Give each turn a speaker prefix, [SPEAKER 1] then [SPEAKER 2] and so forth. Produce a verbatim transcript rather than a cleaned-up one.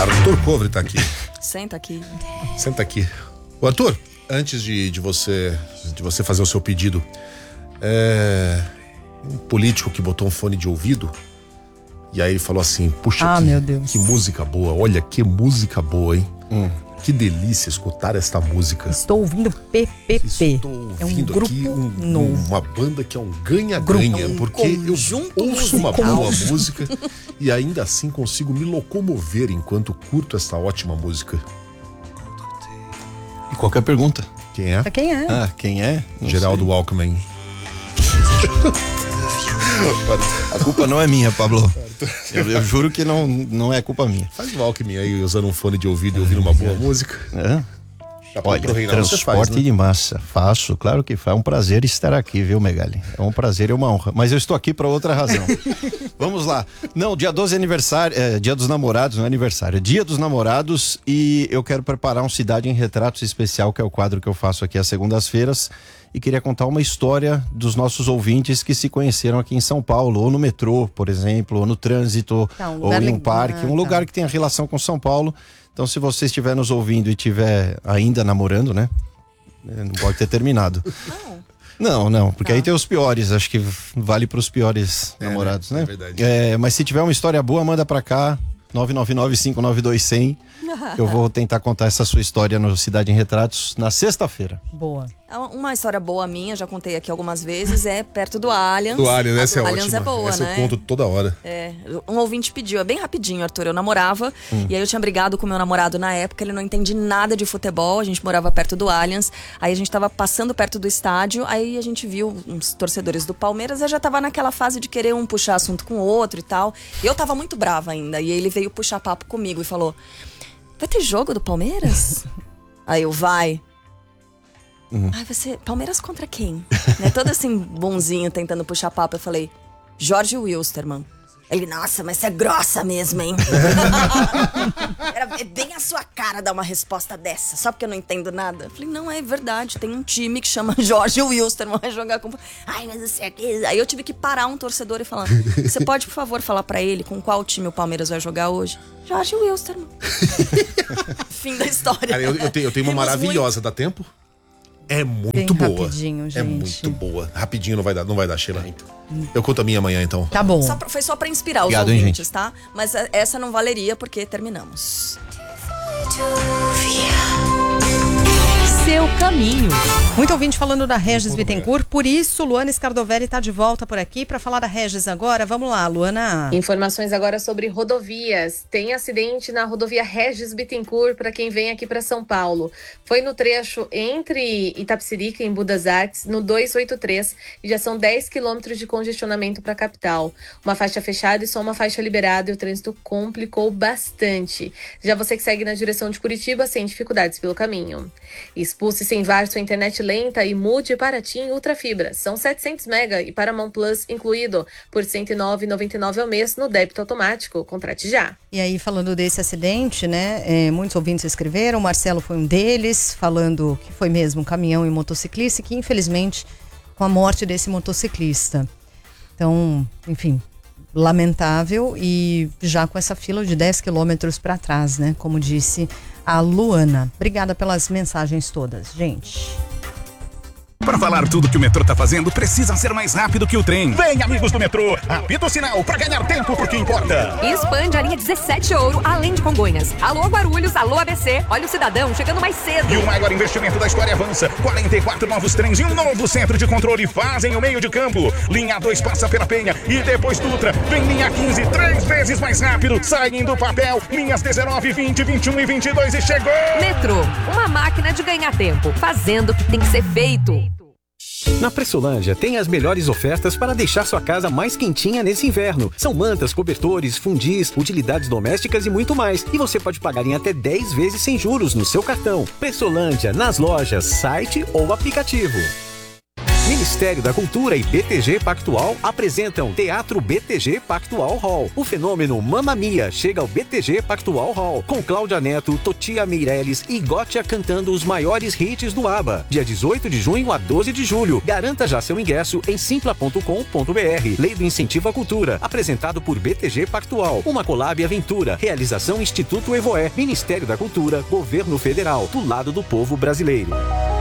[SPEAKER 1] Arthur Covre tá aqui.
[SPEAKER 2] Senta aqui.
[SPEAKER 1] Senta aqui. Ô, Arthur, antes de, de, você, de você fazer o seu pedido, é, um político que botou um fone de ouvido e aí ele falou assim, puxa,
[SPEAKER 3] ah,
[SPEAKER 1] que,
[SPEAKER 3] meu Deus.
[SPEAKER 1] que música boa, olha que música boa, hein? Hum. Que delícia escutar esta música.
[SPEAKER 3] Estou ouvindo P P P.
[SPEAKER 1] Estou ouvindo
[SPEAKER 3] é um grupo
[SPEAKER 1] aqui um,
[SPEAKER 3] novo.
[SPEAKER 1] uma banda que é um ganha-ganha,
[SPEAKER 2] um
[SPEAKER 1] porque eu ouço
[SPEAKER 2] musical.
[SPEAKER 1] uma boa música e ainda assim consigo me locomover enquanto curto esta ótima música.
[SPEAKER 4] E qual que é a pergunta?
[SPEAKER 1] Quem é?
[SPEAKER 3] Pra quem é?
[SPEAKER 4] Ah, quem é? Não
[SPEAKER 1] Geraldo
[SPEAKER 4] sei.
[SPEAKER 1] Alckmin.
[SPEAKER 4] A culpa não é minha, Pablo. Eu, eu juro que não, não é culpa minha.
[SPEAKER 1] Faz o Alckmin aí usando um fone de ouvido e ouvindo uma boa música.
[SPEAKER 4] É? Olha,
[SPEAKER 1] Reinaldo,
[SPEAKER 4] transporte
[SPEAKER 1] faz, né?
[SPEAKER 4] de massa, faço, claro que faz. É um prazer estar aqui, viu, Megali? É um prazer e uma honra. Mas eu estou aqui para outra razão. Vamos lá. Não, dia doze é aniversário, é, dia dos namorados, não é aniversário, é dia dos namorados e eu quero preparar um Cidade em Retratos especial, que é o quadro que eu faço aqui às segundas-feiras. E queria contar uma história dos nossos ouvintes que se conheceram aqui em São Paulo, ou no metrô, por exemplo, ou no trânsito,
[SPEAKER 3] tá, um
[SPEAKER 4] ou em um
[SPEAKER 3] legal.
[SPEAKER 4] parque, um
[SPEAKER 3] Ah,
[SPEAKER 4] lugar
[SPEAKER 3] tá.
[SPEAKER 4] que tenha relação com São Paulo. Então, se você estiver nos ouvindo e estiver ainda namorando, né? Não pode ter terminado.
[SPEAKER 2] Não.
[SPEAKER 4] Não, não, porque
[SPEAKER 3] Tá.
[SPEAKER 4] aí tem os piores, acho que vale para os piores
[SPEAKER 1] É,
[SPEAKER 4] namorados,
[SPEAKER 1] né?
[SPEAKER 4] né?
[SPEAKER 1] É verdade.
[SPEAKER 4] É, mas se tiver uma história boa, manda para cá, nove nove nove, cinco nove dois, zero zero. Eu vou tentar contar essa sua história no Cidade em Retratos na sexta-feira.
[SPEAKER 3] Boa.
[SPEAKER 2] Uma história boa minha, já contei aqui algumas vezes, é perto do Allianz.
[SPEAKER 1] Do Allianz,
[SPEAKER 2] A
[SPEAKER 1] essa é
[SPEAKER 2] do Allianz
[SPEAKER 1] ótima.
[SPEAKER 2] é boa,
[SPEAKER 1] essa
[SPEAKER 2] né?
[SPEAKER 1] eu conto toda hora.
[SPEAKER 2] É, um ouvinte pediu, é bem rapidinho, Arthur, eu namorava,
[SPEAKER 1] Hum.
[SPEAKER 2] e aí eu tinha brigado com meu namorado na época, ele não entendia nada de futebol, a gente morava perto do Allianz, aí a gente tava passando perto do estádio, aí a gente viu uns torcedores do Palmeiras, eu já tava naquela fase de querer um puxar assunto com o outro e tal, e eu tava muito brava ainda, e ele veio puxar papo comigo e falou, vai ter jogo do Palmeiras? Aí eu, vai.
[SPEAKER 4] Uhum.
[SPEAKER 2] Ai, você, Palmeiras contra quem? Né? Todo assim, bonzinho, tentando puxar papo. Eu falei, Jorge Wilstermann. Ele, nossa, mas você é grossa mesmo, hein? Era bem a sua cara dar uma resposta dessa, só porque eu não entendo nada. Eu falei, não, é verdade, tem um time que chama Jorge Wilstermann, vai jogar com... Ai, mas você aqui... Aí eu tive que parar um torcedor e falar, você pode, por favor, falar pra ele com qual time o Palmeiras vai jogar hoje? Jorge Wilstermann. Fim da história.
[SPEAKER 1] Cara, eu, eu tenho, eu tenho uma
[SPEAKER 2] Rimos
[SPEAKER 1] maravilhosa, dá tempo? É muito
[SPEAKER 3] Bem
[SPEAKER 1] boa.
[SPEAKER 3] rapidinho, gente.
[SPEAKER 1] É muito boa. Rapidinho não vai dar, não vai dar, Sheila. Eu conto a minha amanhã, então.
[SPEAKER 3] Tá bom.
[SPEAKER 2] Só pra- foi só pra inspirar os
[SPEAKER 4] Obrigado, hein,
[SPEAKER 2] ouvintes,
[SPEAKER 4] gente?
[SPEAKER 2] tá? Mas a- essa não valeria porque terminamos.
[SPEAKER 5] Seu caminho.
[SPEAKER 3] Muito ouvinte falando da Regis Bittencourt, por isso Luana Scardovelli está de volta por aqui para falar da Regis agora. Vamos lá, Luana.
[SPEAKER 6] Informações agora sobre rodovias. Tem acidente na rodovia Regis Bittencourt para quem vem aqui para São Paulo. Foi no trecho entre Itapecerica e Budas Artes, no duzentos e oitenta e três, e já são dez quilômetros de congestionamento para a capital. Uma faixa fechada e só uma faixa liberada e o trânsito complicou bastante. Já você que segue na direção de Curitiba, sem dificuldades pelo caminho. Expulse sem V A R sua internet lenta e mude para TIM Ultra Fibra. São setecentos mega e Paramount Plus incluído por cento e nove reais e noventa e nove centavos ao mês no débito automático. Contrate já.
[SPEAKER 3] E aí, falando desse acidente, né? É, muitos ouvintes escreveram, o Marcelo foi um deles, falando que foi mesmo um caminhão e motociclista, e que infelizmente com a morte desse motociclista. Então, enfim, lamentável e já com essa fila de dez quilômetros para trás, né? Como disse a Luana. Obrigada pelas mensagens todas, gente.
[SPEAKER 7] Para falar tudo que o metrô tá fazendo, precisa ser mais rápido que o trem. Vem, amigos do metrô, apita o sinal para ganhar tempo porque importa.
[SPEAKER 5] E expande a linha dezessete Ouro, além de Congonhas. Alô, Guarulhos, alô, A B C. Olha o cidadão chegando mais cedo.
[SPEAKER 7] E o maior investimento da história avança. quarenta e quatro novos trens e um novo centro de controle fazem o meio de campo. Linha dois passa pela Penha e depois Dutra. Vem linha quinze, três vezes mais rápido. Saem do papel. Linhas dezenove, vinte, vinte e um e vinte e dois e chegou.
[SPEAKER 5] Metrô, uma máquina de ganhar tempo, fazendo o que tem que ser feito.
[SPEAKER 8] Na Pressolândia tem as melhores ofertas para deixar sua casa mais quentinha nesse inverno. São mantas, cobertores, fundis, utilidades domésticas e muito mais. E você pode pagar em até dez vezes sem juros no seu cartão. Pressolândia, nas lojas, site ou aplicativo. Mini Ministério da Cultura e B T G Pactual apresentam Teatro B T G Pactual Hall. O fenômeno Mamma Mia chega ao B T G Pactual Hall, com Cláudia Neto, Totia Meirelles e Gotia cantando os maiores hits do ABBA. Dia dezoito de junho a doze de julho. Garanta já seu ingresso em simpla ponto com ponto br. Lei do Incentivo à Cultura, apresentado por B T G Pactual. Uma Colab Aventura. Realização Instituto Evoé, Ministério da Cultura, Governo Federal, do lado do povo brasileiro.